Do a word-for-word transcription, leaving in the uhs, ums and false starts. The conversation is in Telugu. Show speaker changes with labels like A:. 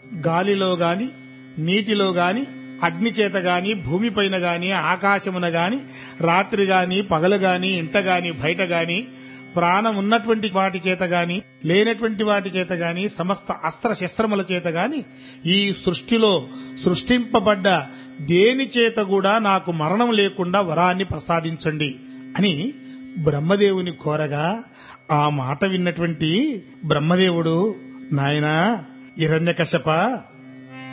A: గాలిలో గాని, నీటిలో గాని, అగ్ని చేత గాని, భూమిపైన గాని, ఆకాశమున గాని, రాత్రి గాని, పగలు గాని, ఇంట గాని, బయట గాని, ప్రాణం ఉన్నటువంటి వాటి చేత గాని, లేనటువంటి వాటి చేత గాని, సమస్త అస్త్ర శస్త్రముల చేత గాని, ఈ సృష్టిలో సృష్టింపబడ్డ దేని చేత కూడా నాకు మరణం లేకుండా వరాన్ని ప్రసాదించండి అని బ్రహ్మదేవుని కోరగా, ఆ మాట విన్నటువంటి బ్రహ్మదేవుడు, నాయనా హిరణ్యకశప,